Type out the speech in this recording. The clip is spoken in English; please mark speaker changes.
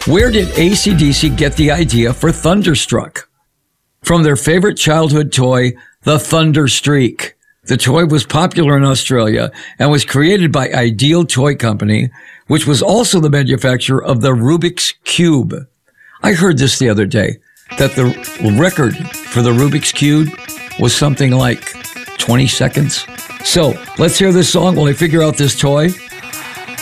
Speaker 1: Where did AC/DC get the idea for Thunderstruck? From their favorite childhood toy, the Thunder Streak. The toy was popular in Australia and was created by Ideal Toy Company, which was also the manufacturer of the Rubik's Cube. I heard this the other day, that the record for the Rubik's Cube was something like 20 seconds. So let's hear this song while I figure out this toy.